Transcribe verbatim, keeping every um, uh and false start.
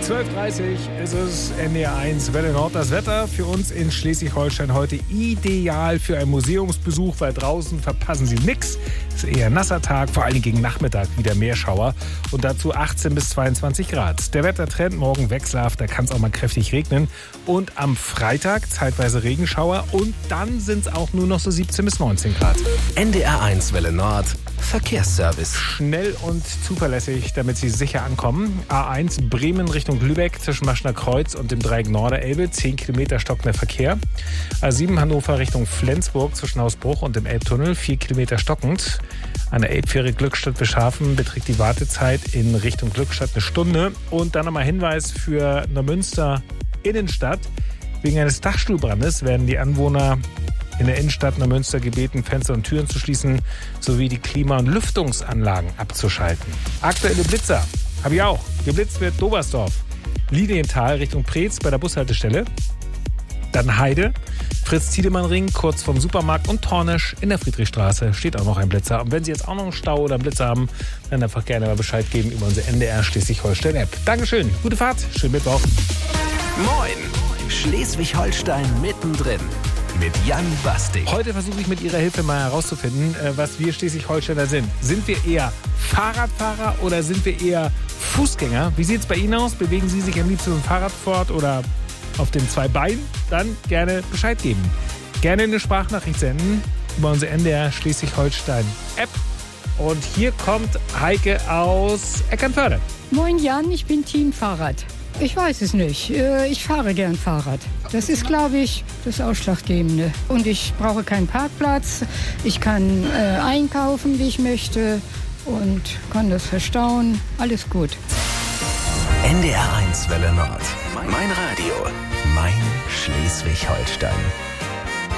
zwölf Uhr dreißig ist es, N D R eins Welle Nord. Das Wetter für uns in Schleswig-Holstein heute ideal für einen Museumsbesuch, weil draußen verpassen Sie nichts. Es ist eher ein nasser Tag, vor allem gegen Nachmittag wieder Meerschauer und dazu achtzehn bis zweiundzwanzig Grad. Der Wettertrend morgen wechselhaft, da kann es auch mal kräftig regnen. Und am Freitag zeitweise Regenschauer und dann sind es auch nur noch so siebzehn bis neunzehn Grad. N D R eins Welle Nord. Verkehrsservice. Schnell und zuverlässig, damit Sie sicher ankommen. A eins Bremen Richtung Lübeck zwischen Maschner Kreuz und dem Dreieck Norderelbe. zehn Kilometer stockender Verkehr. A sieben Hannover Richtung Flensburg zwischen Hausbruch und dem Elbtunnel. vier Kilometer stockend. An der Elbfähre Glückstadt-Beschafen beträgt die Wartezeit in Richtung Glückstadt eine Stunde. Und dann nochmal Hinweis für Neumünster Innenstadt. Wegen eines Dachstuhlbrandes werden die Anwohner in der Innenstadt Neumünster gebeten, Fenster und Türen zu schließen, sowie die Klima- und Lüftungsanlagen abzuschalten. Aktuelle Blitzer habe ich auch. Geblitzt wird Dobersdorf, Lilienthal Richtung Preetz bei der Bushaltestelle. Dann Heide, Fritz-Tiedemann-Ring kurz vom Supermarkt und Tornisch in der Friedrichstraße steht auch noch ein Blitzer. Und wenn Sie jetzt auch noch einen Stau oder einen Blitzer haben, dann einfach gerne mal Bescheid geben über unsere N D R Schleswig-Holstein-App. Dankeschön, gute Fahrt, schönen Mittwoch. Moin, Schleswig-Holstein mittendrin. Mit Jan Bastig. Heute versuche ich mit Ihrer Hilfe mal herauszufinden, was wir Schleswig-Holsteiner sind. Sind wir eher Fahrradfahrer oder sind wir eher Fußgänger? Wie sieht es bei Ihnen aus? Bewegen Sie sich am liebsten mit dem Fahrrad fort oder auf den zwei Beinen? Dann gerne Bescheid geben. Gerne eine Sprachnachricht senden über unsere N D R Schleswig-Holstein-App. Und hier kommt Heike aus Eckernförde. Moin Jan, ich bin Team Fahrrad. Ich weiß es nicht. Ich fahre gern Fahrrad. Das ist, glaube ich, das Ausschlaggebende. Und ich brauche keinen Parkplatz. Ich kann äh, einkaufen, wie ich möchte. Und kann das verstauen. Alles gut. N D R eins Welle Nord. Mein Radio. Mein Schleswig-Holstein.